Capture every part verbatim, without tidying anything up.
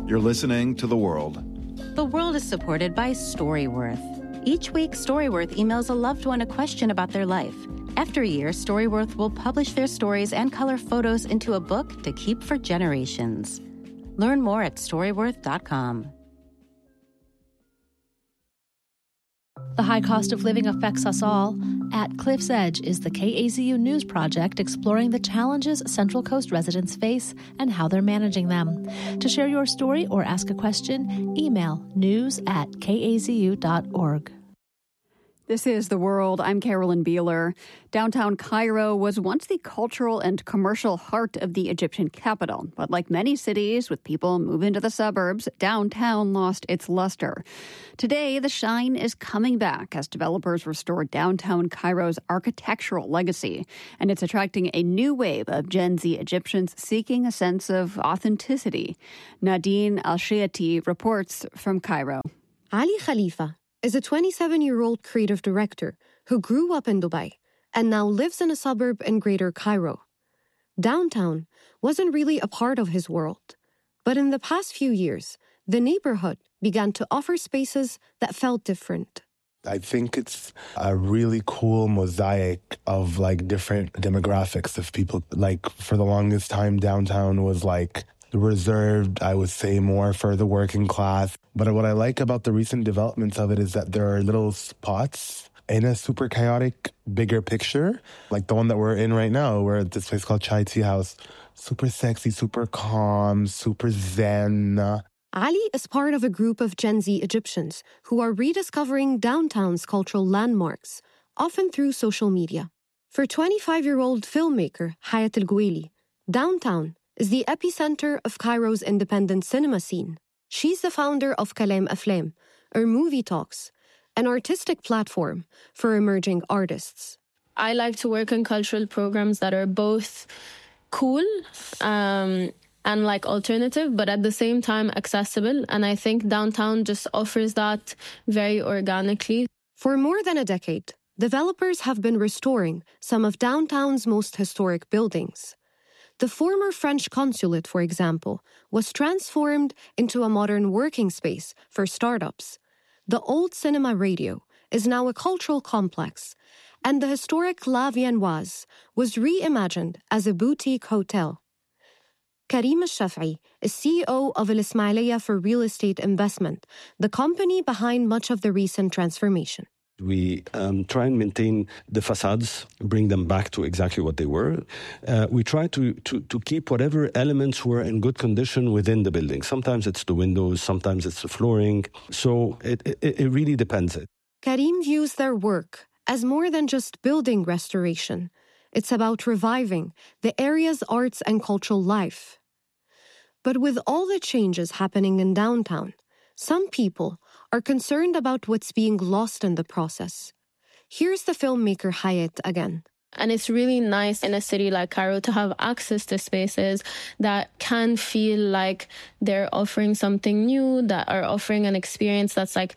You're listening to The World. The World is supported by Storyworth. Each week, Storyworth emails a loved one a question about their life. After a year, Storyworth will publish their stories and color photos into a book to keep for generations. Learn more at storyworth dot com. The high cost of living affects us all. At Cliff's Edge is the K A Z U News Project exploring the challenges Central Coast residents face and how they're managing them. To share your story or ask a question, email news at k a z u dot org. This is The World. I'm Carolyn Beeler. Downtown Cairo was once the cultural and commercial heart of the Egyptian capital. But like many cities, with people moving to the suburbs, downtown lost its luster. Today, the shine is coming back as developers restore downtown Cairo's architectural legacy. And it's attracting a new wave of Gen Z Egyptians seeking a sense of authenticity. Nadine Al-Shayati reports from Cairo. Ali Khalifa is a twenty-seven-year-old creative director who grew up in Dubai and now lives in a suburb in Greater Cairo. Downtown wasn't really a part of his world, but in the past few years, the neighborhood began to offer spaces that felt different. I think it's a really cool mosaic of like different demographics of people. Like for the longest time, downtown was like reserved, I would say, more for the working class. But what I like about the recent developments of it is that there are little spots in a super chaotic, bigger picture, like the one that we're in right now, where this place called Chai Tea House. Super sexy, super calm, super zen. Ali is part of a group of Gen Z Egyptians who are rediscovering downtown's cultural landmarks, often through social media. For twenty-five-year-old filmmaker Hayat El-Goueli, downtown is the epicenter of Cairo's independent cinema scene. She's the founder of Kalam Aflam, or Movie Talks, an artistic platform for emerging artists. I like to work in cultural programs that are both cool um, and like alternative, but at the same time accessible. And I think downtown just offers that very organically. For more than a decade, developers have been restoring some of downtown's most historic buildings. The former French consulate, for example, was transformed into a modern working space for startups. The old cinema radio is now a cultural complex, and the historic La Viennoise was reimagined as a boutique hotel. Karim Al-Shaf'i is C E O of Al Ismailiyya for Real Estate Investment, the company behind much of the recent transformation. We um, try and maintain the facades, bring them back to exactly what they were. Uh, we try to, to, to keep whatever elements were in good condition within the building. Sometimes it's the windows, sometimes it's the flooring. So it, it, it really depends. Karim views their work as more than just building restoration. It's about reviving the area's arts and cultural life. But with all the changes happening in downtown, some people are concerned about what's being lost in the process. Here's the filmmaker Hayat again. And it's really nice in a city like Cairo to have access to spaces that can feel like they're offering something new, that are offering an experience that's like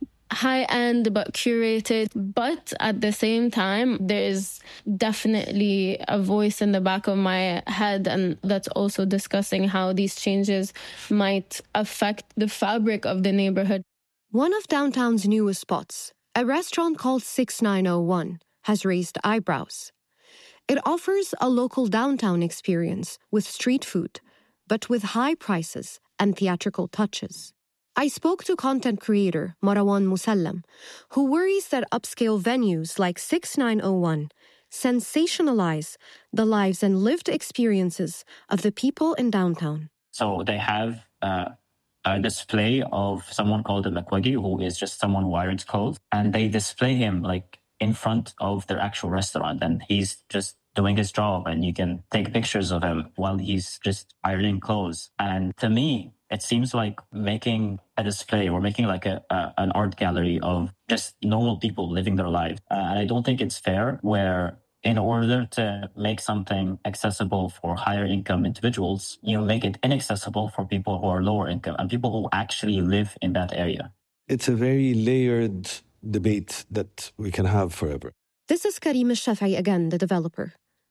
high-end but curated. But at the same time, there is definitely a voice in the back of my head, and that's also discussing how these changes might affect the fabric of the neighborhood. One of downtown's newest spots, a restaurant called six nine oh one, has raised eyebrows. It offers a local downtown experience with street food, but with high prices and theatrical touches. I spoke to content creator Marwan Musallam, who worries that upscale venues like six nine oh one sensationalize the lives and lived experiences of the people in downtown. So they have uh, a display of someone called a Makwagi, who is just someone who irons clothes, and they display him like in front of their actual restaurant, and he's just doing his job, and you can take pictures of him while he's just ironing clothes. And to me, it seems like making a display or making like a, a an art gallery of just normal people living their lives. Uh, and I don't think it's fair where in order to make something accessible for higher income individuals, you make it inaccessible for people who are lower income and people who actually live in that area. It's a very layered debate that we can have forever. This is Karim Al-Shaf'i again, the developer.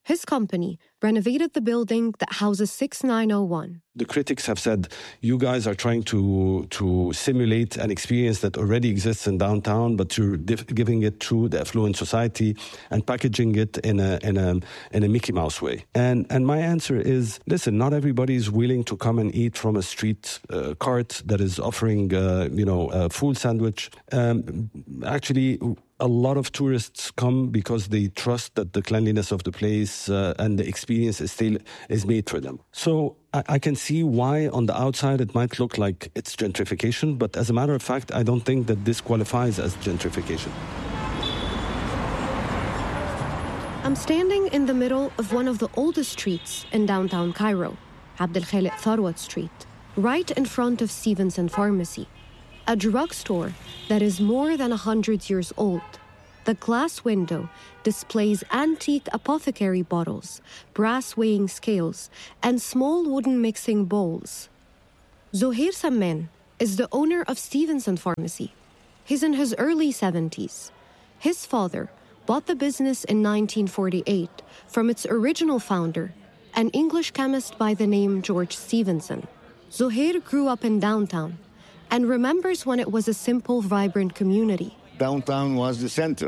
His company renovated the building that houses six nine oh one. The critics have said, you guys are trying to to simulate an experience that already exists in downtown, but you're dif- giving it to the affluent society and packaging it in a in a in a Mickey Mouse way. And and my answer is, listen, not everybody is willing to come and eat from a street uh, cart that is offering uh, you know a full sandwich. Um, actually, a lot of tourists come because they trust that the cleanliness of the place uh, and the experience is still is made for them. So I, I can see why on the outside it might look like it's gentrification, but as a matter of fact, I don't think that this qualifies as gentrification. I'm standing in the middle of one of the oldest streets in downtown Cairo, Abdel Khaliq Tharwat Street, right in front of Stevenson Pharmacy, a drugstore that is more than one hundred years old. The glass window displays antique apothecary bottles, brass weighing scales, and small wooden mixing bowls. Zohair Samman is the owner of Stevenson Pharmacy. He's in his early seventies. His father bought the business in nineteen forty-eight from its original founder, an English chemist by the name George Stevenson. Zohair grew up in downtown and remembers when it was a simple, vibrant community. Downtown was the center.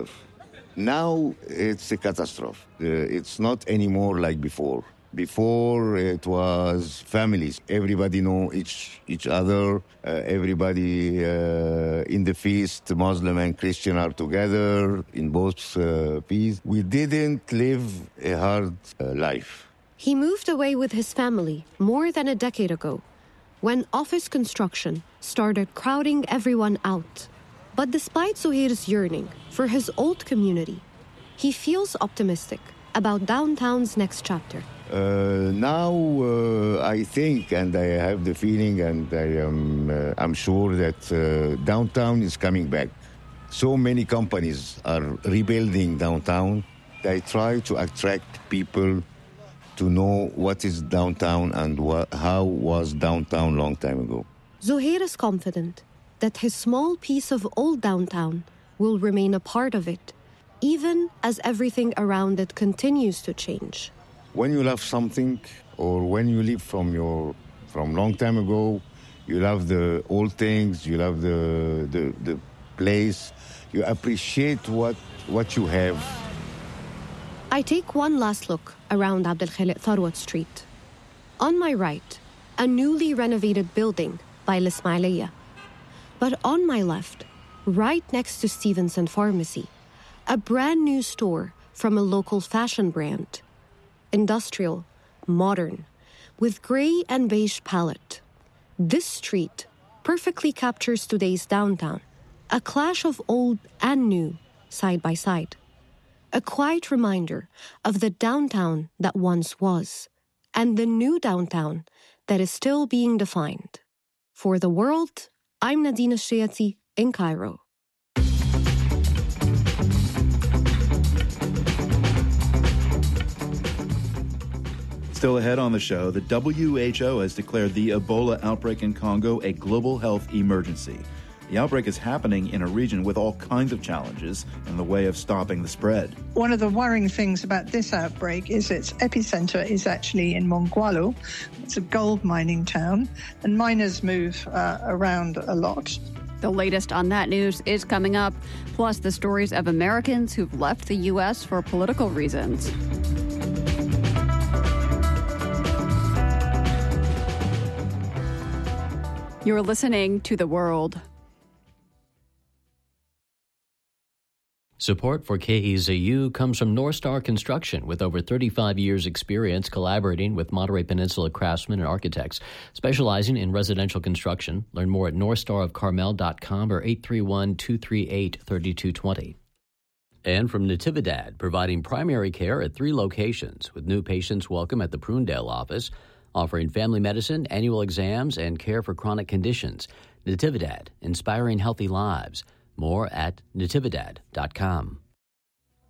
Now it's a catastrophe. Uh, it's not anymore like before. Before it was families. Everybody know each each other. Uh, everybody uh, in the feast, Muslim and Christian are together in both uh, feasts. We didn't live a hard uh, life. He moved away with his family more than a decade ago, when office construction started crowding everyone out. But despite Zohair's yearning for his old community, he feels optimistic about downtown's next chapter. Uh, now uh, I think, and I have the feeling, and I am uh, I'm sure that uh, downtown is coming back. So many companies are rebuilding downtown. They try to attract people to know what is downtown and what, how was downtown long time ago. Zohair is confident that his small piece of old downtown will remain a part of it, even as everything around it continues to change. When you love something, or when you live from your from long time ago, you love the old things, you love the the, the place, you appreciate what what you have. I take one last look around Abdel Khaliq Tharwat Street. On my right, a newly renovated building by L'Ismailiyya. But on my left, right next to Stevenson Pharmacy, a brand new store from a local fashion brand. Industrial, modern, with gray and beige palette. This street perfectly captures today's downtown, a clash of old and new, side by side. A quiet reminder of the downtown that once was, and the new downtown that is still being defined. For The World, I'm Nadine Shayati in Cairo. Still ahead on the show, the W H O has declared the Ebola outbreak in Congo a global health emergency. The outbreak is happening in a region with all kinds of challenges in the way of stopping the spread. One of the worrying things about this outbreak is its epicenter is actually in Mongwalu. It's a gold mining town, and miners move uh, around a lot. The latest on that news is coming up, plus the stories of Americans who've left the U S for political reasons. You're listening to The World. Support for K E Z U comes from North Star Construction, with over thirty-five years' experience collaborating with Monterey Peninsula craftsmen and architects, specializing in residential construction. Learn more at north star of carmel dot com or eight three one, two three eight, three two two zero. And from Natividad, providing primary care at three locations, with new patients welcome at the Prunedale office, offering family medicine, annual exams, and care for chronic conditions. Natividad, inspiring healthy lives. More at natividad dot com.